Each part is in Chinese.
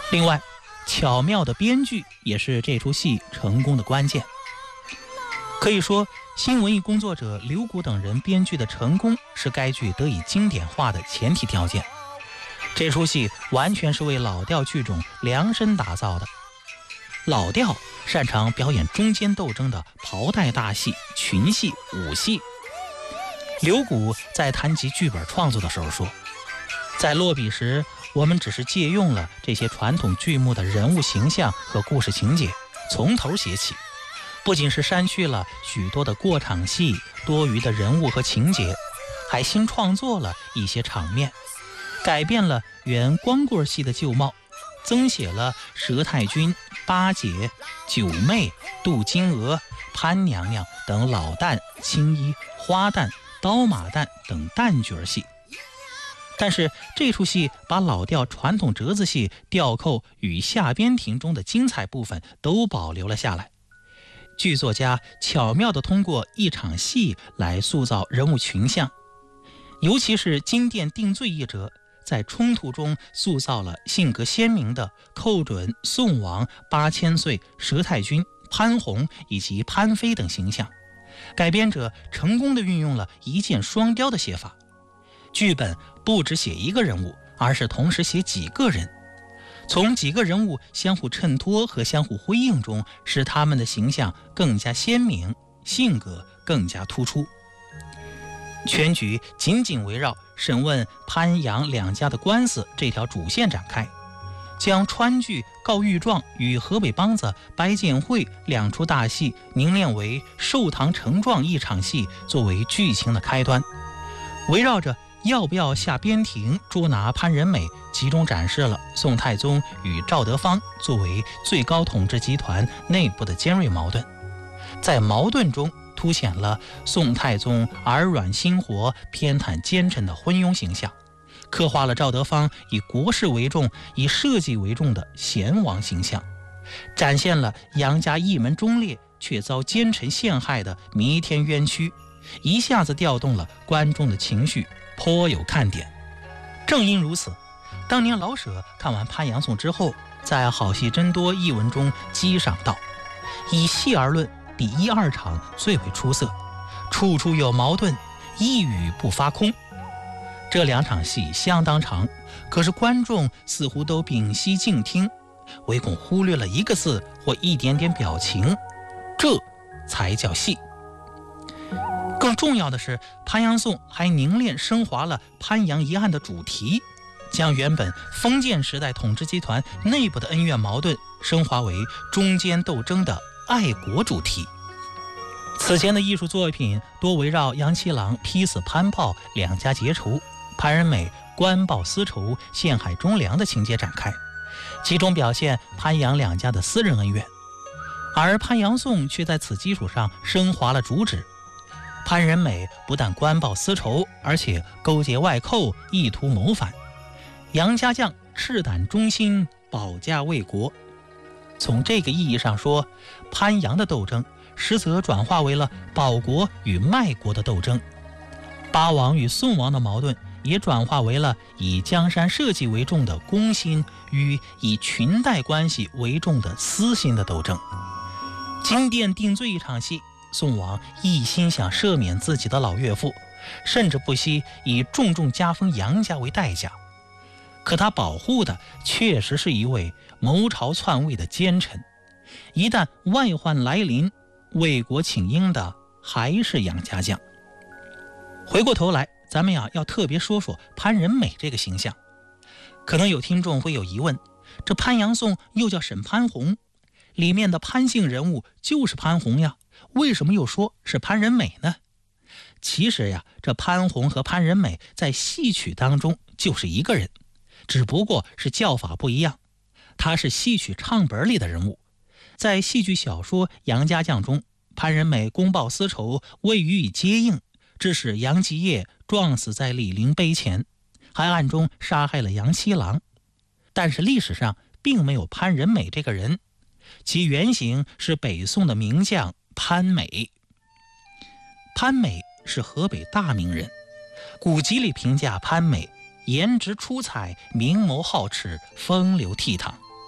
另外，巧妙的编剧也是这出戏成功的关键。可以说，新文艺工作者刘谷等人编剧的成功是该剧得以经典化的前提条件。这出戏完全是为老调剧种量身打造的。老调擅长表演中间斗争的袍带大戏、群戏、武戏。刘谷在谈及剧本创作的时候说，在落笔时，我们只是借用了这些传统剧目的人物形象和故事情节，从头写起。不仅是删去了许多的过场戏、多余的人物和情节，还新创作了一些场面，改变了原光棍戏的旧貌，增写了佘太君、八姐、九妹、杜金娥、潘娘娘等老旦、青衣、花旦、刀马旦等旦角戏。但是这出戏把老调传统折子戏吊扣与下边亭中的精彩部分都保留了下来。剧作家巧妙地通过一场戏来塑造人物群像，尤其是金殿定罪一折，在冲突中塑造了性格鲜明的寇准、宋王、八千岁、佘太君、潘虹以及潘妃等形象。改编者成功地运用了一箭双雕的写法，剧本不只写一个人物，而是同时写几个人，从几个人物相互衬托和相互辉映中，使他们的形象更加鲜明，性格更加突出。全局紧紧围绕审问潘杨两家的官司这条主线展开，将川剧告御状与河北梆子白剑会两出大戏凝练为寿堂呈状一场戏作为剧情的开端，围绕着要不要下边庭捉拿潘仁美，集中展示了宋太宗与赵德芳作为最高统治集团内部的尖锐矛盾，在矛盾中凸显了宋太宗耳软心活、偏袒奸臣的昏庸形象，刻画了赵德芳以国事为重、以社稷为重的贤王形象，展现了杨家一门忠烈却遭奸臣陷害的弥天冤屈，一下子调动了观众的情绪，颇有看点。正因如此，当年老舍看完《潘阳颂》之后，在好戏真多一文中激赏道，以戏而论，第一二场最为出色，处处有矛盾，一语不发空。这两场戏相当长，可是观众似乎都屏息静听，唯恐忽略了一个字或一点点表情，这才叫戏。更重要的是，《潘阳颂》还凝练升华了潘阳一案的主题，将原本封建时代统治集团内部的恩怨矛盾升华为中间斗争的爱国主题。此前的艺术作品多围绕杨七郎劈死潘豹两家结仇，潘仁美官报私仇陷害忠良的情节展开，集中表现潘杨两家的私人恩怨，而《潘阳颂》却在此基础上升华了主旨。潘仁美不但官报私仇，而且勾结外寇，意图谋反。杨家将赤胆忠心，保家卫国。从这个意义上说，潘杨的斗争实则转化为了保国与卖国的斗争，八王与宋王的矛盾也转化为了以江山社稷为重的公心与以裙带关系为重的私心的斗争。金殿定罪一场戏，宋王一心想赦免自己的老岳父，甚至不惜以重重加封杨家为代价，可他保护的确实是一位谋朝篡位的奸臣，一旦外患来临，为国请缨的还是杨家将。回过头来，咱们要特别说说潘仁美这个形象。可能有听众会有疑问，这潘阳颂又叫沈潘虹，里面的潘姓人物就是潘虹呀，为什么又说是潘仁美呢？其实呀，这潘虹和潘仁美在戏曲当中就是一个人，只不过是叫法不一样。他是戏曲唱本里的人物，在戏剧小说《杨家将》中，潘仁美公报私仇，未予以接应，致使杨继业撞死在李陵碑前，还暗中杀害了杨七郎。但是历史上并没有潘仁美这个人，其原型是北宋的名将潘美。潘美是河北大名人，古籍里评价潘美颜值出彩，明眸皓齿，风流倜傥。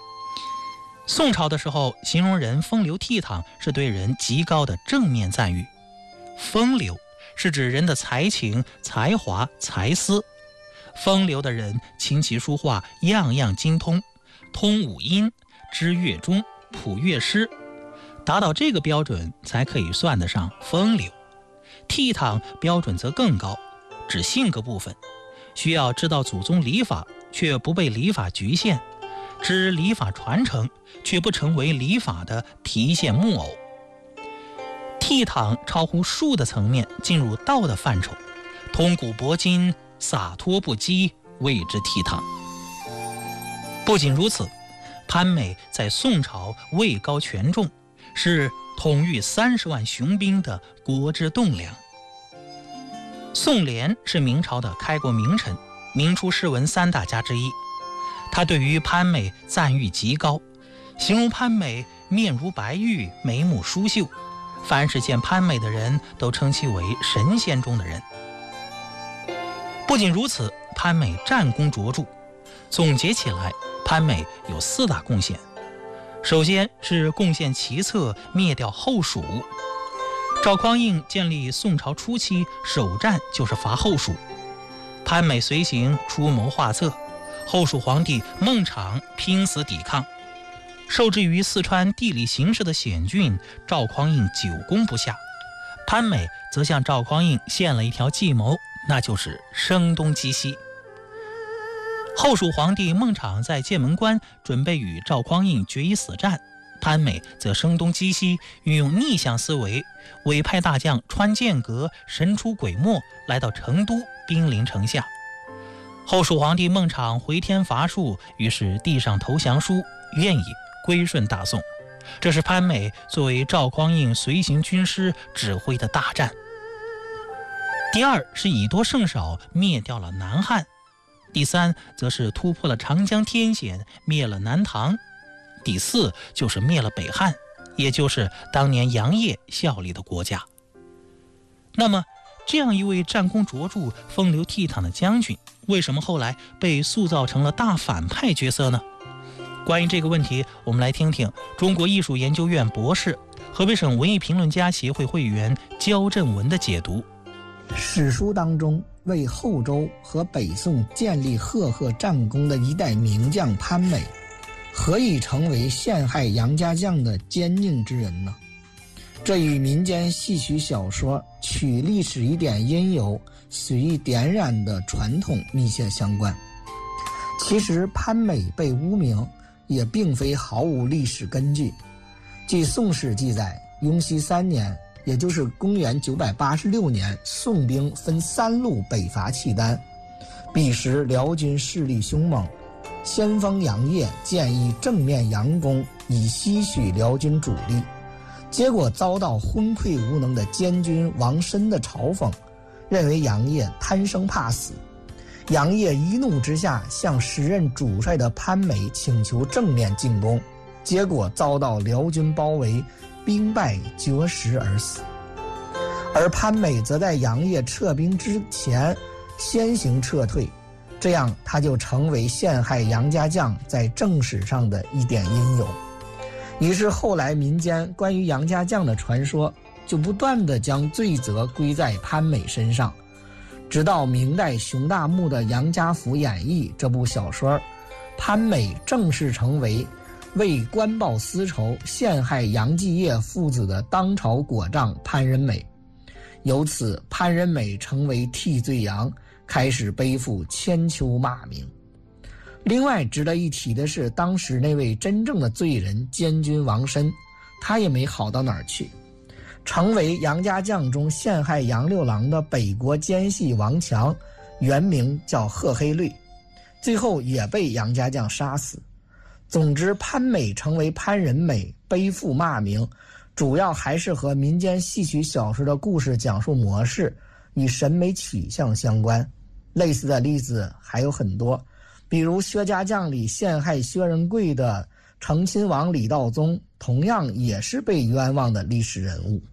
宋朝的时候，形容人风流倜傥是对人极高的正面赞誉。风流是指人的才情、才华、才思。风流的人琴棋书画样样精通，通五音，知乐钟，谱乐诗，达到这个标准才可以算得上风流。倜傥标准则更高，指性格部分，需要知道祖宗礼法，却不被礼法局限，知礼法传承，却不成为礼法的提线木偶。倜傥超乎术的层面，进入道的范畴，通古博今，洒脱不羁，谓之倜傥。不仅如此，潘美在宋朝位高权重，是统御30万雄兵的国之栋梁。宋濂是明朝的开国名臣，明初诗文3大家之一。他对于潘美赞誉极高，形容潘美面如白玉，眉目疏秀，凡是见潘美的人都称其为神仙中的人。不仅如此，潘美战功卓著，总结起来，潘美有4大贡献。首先是贡献奇策，灭掉后蜀。赵匡胤建立宋朝初期，首战就是伐后蜀，潘美随行出谋划策，后蜀皇帝孟昶拼死抵抗。受制于四川地理形势的险峻，赵匡胤久攻不下，潘美则向赵匡胤献了一条计谋，那就是声东击西。后蜀皇帝孟昶在剑门关准备与赵匡胤决一死战，潘美则声东击西，运用逆向思维，委派大将穿剑阁，神出鬼没，来到成都，兵临城下。后蜀皇帝孟昶回天乏术，于是递上投降书，愿意归顺大宋。这是潘美作为赵匡胤随行军师指挥的大战。第二是以多胜少，灭掉了南汉。第三则是突破了长江天险，灭了南唐。第四就是灭了北汉，也就是当年杨业效力的国家。那么这样一位战功卓著、风流倜傥的将军，为什么后来被塑造成了大反派角色呢？关于这个问题，我们来听听中国艺术研究院博士、河北省文艺评论家协会会员焦振文的解读。 史书当中为后周和北宋建立赫赫战功的一代名将潘美，何以成为陷害杨家将的奸佞之人呢？这与民间戏曲小说取历史一点因由，随意点染的传统密切相关。其实潘美被污名也并非毫无历史根据。据《宋史》记载，雍熙3年，也就是公元986年，宋兵分3路北伐契丹。彼时辽军势力凶猛，先锋杨业建议正面佯攻，以吸取辽军主力，结果遭到昏聩无能的监军王申的嘲讽，认为杨业贪生怕死。杨业一怒之下向时任主帅的潘美请求正面进攻，结果遭到辽军包围，兵败绝食而死。而潘美则在杨业撤兵之前先行撤退，这样他就成为陷害杨家将在正史上的一点因由。于是后来民间关于杨家将的传说就不断地将罪责归在潘美身上，直到明代熊大牧的《杨家府演义》这部小说，潘美正式成为为官报私仇陷害杨继业父子的当朝国丈潘仁美。由此潘仁美成为替罪羊，开始背负千秋骂名。另外值得一提的是，当时那位真正的罪人监军王申，他也没好到哪儿去，成为杨家将中陷害杨六郎的北国奸细王强，原名叫贺黑瑞，最后也被杨家将杀死。总之，潘美成为潘仁美，背负骂名，主要还是和民间戏曲小说的故事讲述模式与审美取向相关。类似的例子还有很多，比如薛家将里陷害薛仁贵的成亲王李道宗，同样也是被冤枉的历史人物。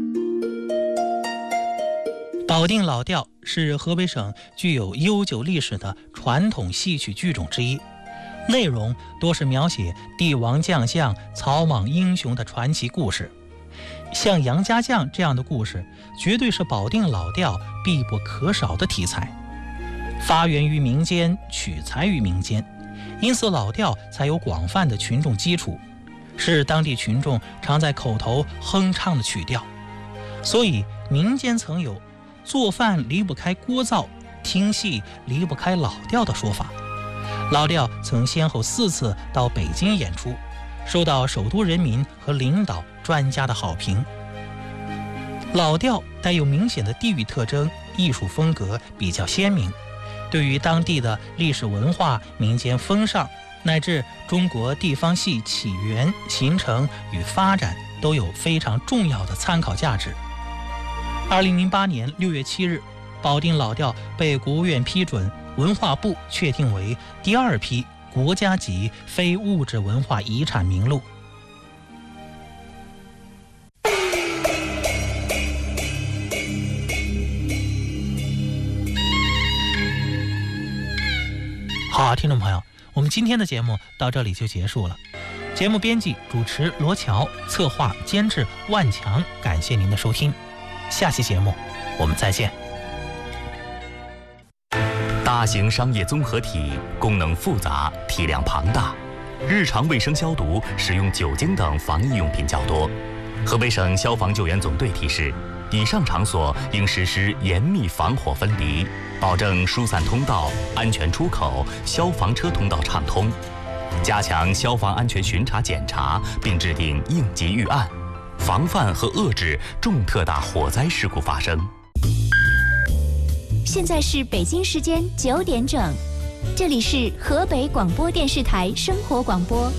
保定老调是河北省具有悠久历史的传统戏曲剧种之一， 内容多是描写帝王将相、草莽英雄的传奇故事。像杨家将这样的故事，绝对是保定老调必不可少的题材。发源于民间，取材于民间，因此老调才有广泛的群众基础，是当地群众常在口头哼唱的曲调。所以民间曾有做饭离不开锅灶，听戏离不开老调的说法。老调曾先后4次到北京演出，受到首都人民和领导专家的好评。老调带有明显的地域特征，艺术风格比较鲜明，对于当地的历史文化、民间风尚乃至中国地方戏起源、形成与发展都有非常重要的参考价值。2008年6月7日，保定老调被国务院批准，文化部确定为第2批国家级非物质文化遗产名录。好，听众朋友，我们今天的节目到这里就结束了。节目编辑、主持罗乔，策划、监制万强，感谢您的收听。下期节目我们再见。 大型商业综合体功能复杂，体量庞大，日常卫生消毒使用酒精等防疫用品较多。河北省消防救援总队提示，以上场所应实施严密防火分离，保证疏散通道、安全出口、消防车通道畅通，加强消防安全巡查检查，并制定应急预案，防范和遏制重特大火灾事故发生。 现在是北京时间9点整，这里是河北广播电视台生活广播。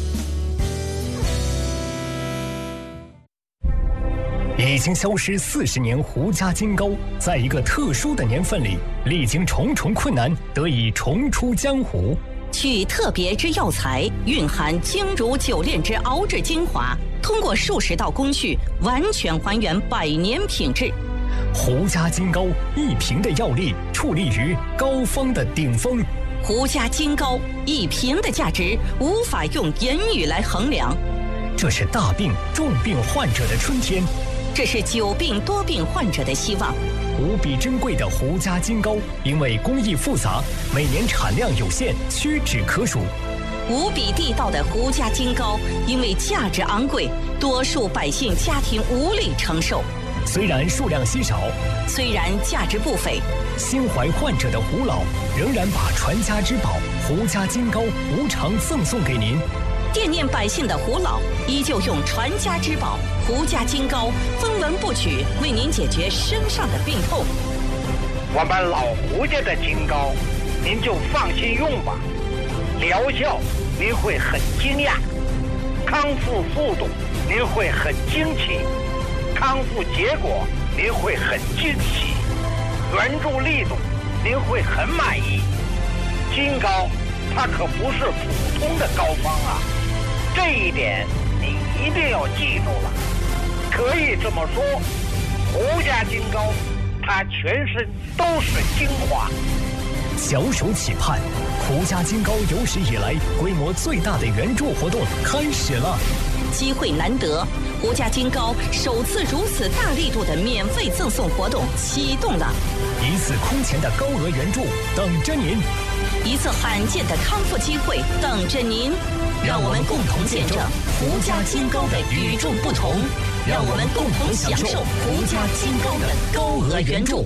已经消失40年胡家金糕，在一个特殊的年份里，历经重重困难，得以重出江湖。 取特别之药材，蕴含精如酒炼之熬制精华，通过数十道工序，完全还原100年品质。 胡家金糕1瓶的药力矗立于膏方的顶峰。 胡家金糕1瓶的价值无法用言语来衡量。 这是大病重病患者的春天， 这是久病多病患者的希望。 无比珍贵的胡家金糕，因为工艺复杂，每年产量有限，屈指可数。 无比地道的胡家金糕，因为价值昂贵，多数百姓家庭无力承受。 虽然数量稀少， 虽然价值不菲， 心怀患者的胡老仍然把传家之宝胡家金糕无偿赠送给您。 惦念百姓的胡老依旧用传家之宝胡家金糕分文不取，为您解决身上的病痛。 我们老胡家的金糕，您就放心用吧，疗效您会很惊讶，康复速度您会很惊奇，康复结果您会很惊喜，援助力度您会很满意。金糕它可不是普通的膏方啊，这一点你一定要记住了。可以这么说，胡家金糕它全身都是精华。 小手企盼，胡家金糕有史以来规模最大的援助活动开始了。 机会难得，胡家金糕首次如此大力度的免费赠送活动启动了。 一次空前的高额援助等着您， 一次罕见的康复机会等着您。让我们共同见证胡家金糕的与众不同，让我们共同享受胡家金糕的高额援助。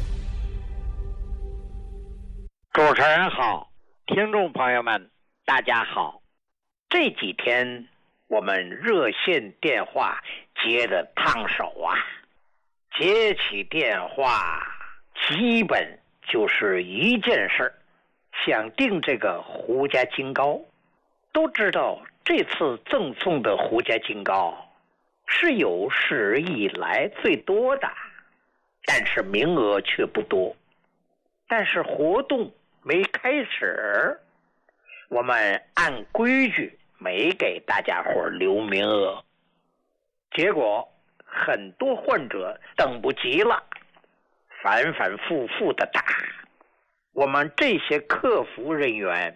主持人好，听众朋友们大家好。这几天我们热线电话接得烫手啊，接起电话基本就是一件事，想订这个胡家金糕。都知道这次赠送的胡家金糕是有史以来最多的，但是名额却不多。但是活动没开始，我们按规矩没给大家伙留名额，结果很多患者等不及了，反反复复的打。我们这些客服人员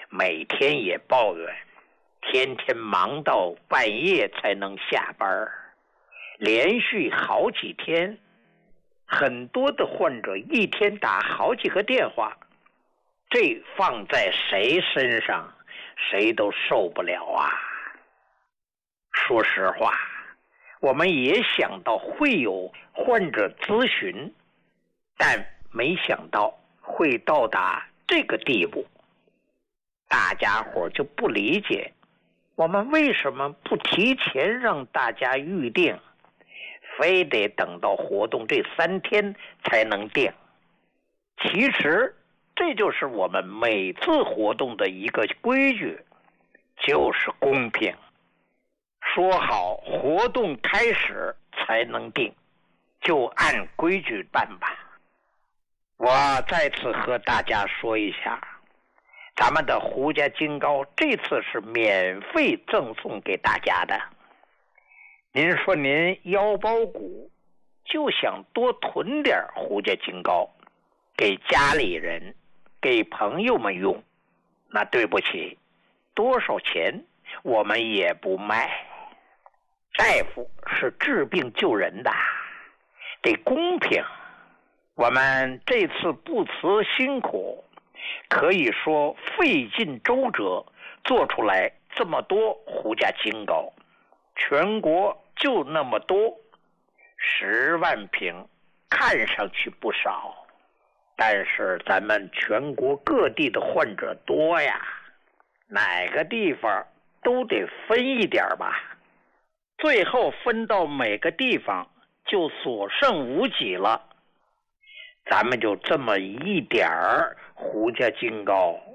每天也抱怨，天天忙到半夜才能下班，连续好几天，很多的患者一天打好几个电话，这放在谁身上谁都受不了啊。说实话，我们也想到会有患者咨询，但没想到会到达这个地步。大家伙就不理解，我们为什么不提前让大家预定，非得等到活动这3天才能定。其实这就是我们每次活动的一个规矩，就是公平。说好活动开始才能定，就按规矩办吧。我再次和大家说一下，咱们的胡家金糕这次是免费赠送给大家的。您说您腰包鼓，就想多囤点胡家金糕，给家里人、给朋友们用，那对不起，多少钱我们也不卖。大夫是治病救人的，得公平。我们这次不辞辛苦，可以说费尽周折，做出来这么多胡家金糕，全国就那么多，10万瓶，看上去不少，但是咱们全国各地的患者多呀，哪个地方都得分一点吧，最后分到每个地方就所剩无几了。咱们就这么一点儿胡家金糕，